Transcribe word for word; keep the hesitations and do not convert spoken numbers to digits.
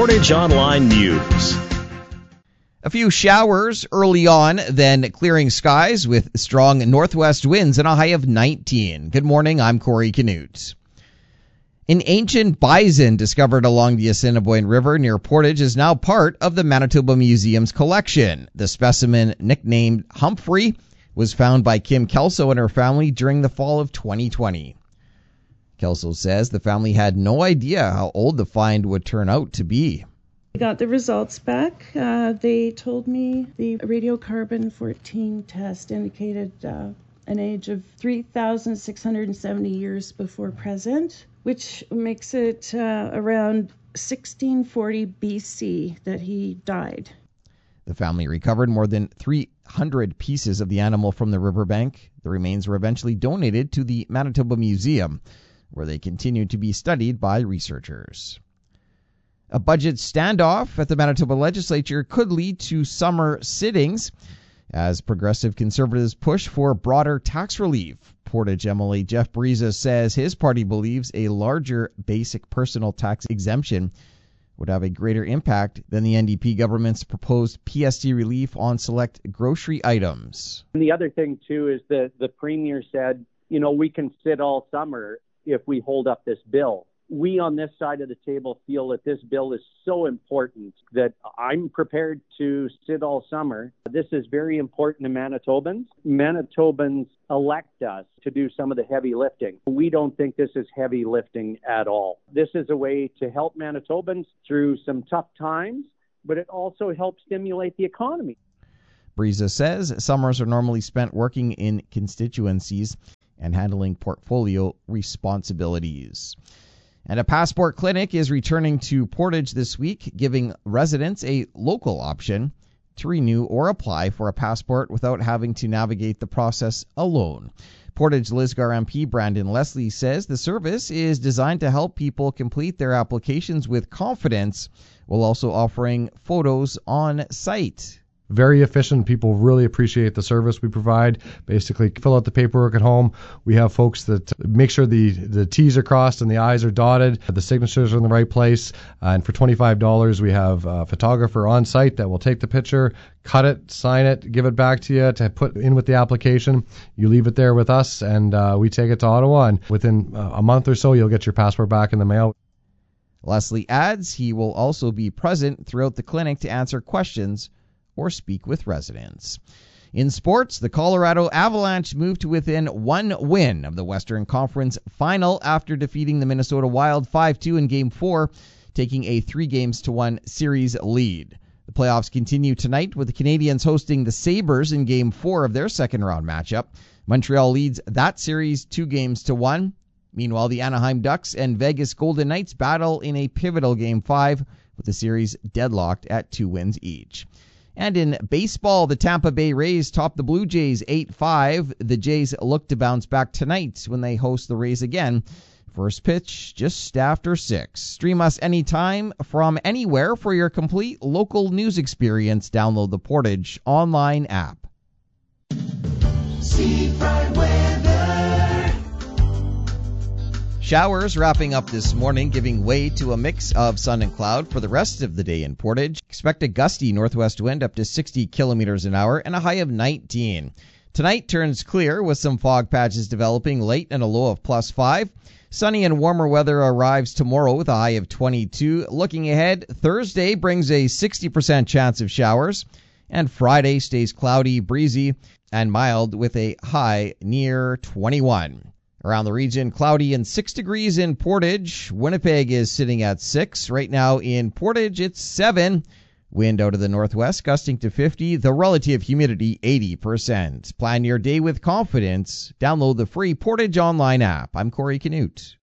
Portage Online News. A few showers early on, then clearing skies with strong northwest winds and a high of nineteen. Good morning, I'm Corey Canute. An ancient bison discovered along the Assiniboine River near Portage is now part of the Manitoba Museum's collection. The specimen, nicknamed Humphrey, was found by Kim Kelso and her family during the fall of twenty twenty. Kelso says the family had no idea how old the find would turn out to be. I got the results back. Uh, they told me the radiocarbon fourteen test indicated uh, an age of three thousand six hundred seventy years before present, which makes it uh, around sixteen forty B C that he died. The family recovered more than three hundred pieces of the animal from the riverbank. The remains were eventually donated to the Manitoba Museum, where they continue to be studied by researchers. A budget standoff at the Manitoba legislature could lead to summer sittings as progressive conservatives push for broader tax relief. Portage M L A Jeff Briza says his party believes a larger basic personal tax exemption would have a greater impact than the N D P government's proposed P S T relief on select grocery items. And the other thing, too, is that the premier said, you know, we can sit all summer if we hold up this bill. We on this side of the table feel that this bill is so important that I'm prepared to sit all summer. This is very important to Manitobans. Manitobans elect us to do some of the heavy lifting. We don't think this is heavy lifting at all. This is a way to help Manitobans through some tough times, but it also helps stimulate the economy. Briza says summers are normally spent working in constituencies and handling portfolio responsibilities. And a passport clinic is returning to Portage this week, giving residents a local option to renew or apply for a passport without having to navigate the process alone. Portage Lisgar M P Brandon Leslie says the service is designed to help people complete their applications with confidence while also offering photos on site. Very efficient. People really appreciate the service we provide. Basically, fill out the paperwork at home. We have folks that make sure the, the T's are crossed and the I's are dotted, the signatures are in the right place. Uh, and for twenty-five dollars, we have a photographer on site that will take the picture, cut it, sign it, give it back to you to put in with the application. You leave it there with us, and uh, we take it to Ottawa. And within uh, a month or so, you'll get your passport back in the mail. Leslie adds he will also be present throughout the clinic to answer questions or speak with residents. In sports, the Colorado Avalanche moved to within one win of the Western Conference Final after defeating the Minnesota Wild five two in Game four, taking a three games to one series lead. The playoffs continue tonight with the Canadiens hosting the Sabres in Game four of their second-round matchup. Montreal leads that series two games to one. Meanwhile, the Anaheim Ducks and Vegas Golden Knights battle in a pivotal Game five, with the series deadlocked at two wins each. And in baseball, the Tampa Bay Rays top the Blue Jays eight five. The Jays look to bounce back tonight when they host the Rays again. First pitch just after six. Stream us anytime from anywhere for your complete local news experience. Download the Portage online app. Seafront weather. Showers wrapping up this morning, giving way to a mix of sun and cloud for the rest of the day in Portage. Expect a gusty northwest wind up to sixty kilometers an hour and a high of nineteen. Tonight turns clear with some fog patches developing late and a low of plus five. Sunny and warmer weather arrives tomorrow with a high of twenty-two. Looking ahead, Thursday brings a sixty percent chance of showers, and Friday stays cloudy, breezy, and mild with a high near twenty-one. Around the region, cloudy and six degrees in Portage. Winnipeg is sitting at six. Right now in Portage, it's seven. Wind out of the northwest, gusting to fifty. The relative humidity, eighty percent. Plan your day with confidence. Download the free Portage Online app. I'm Corey Canute.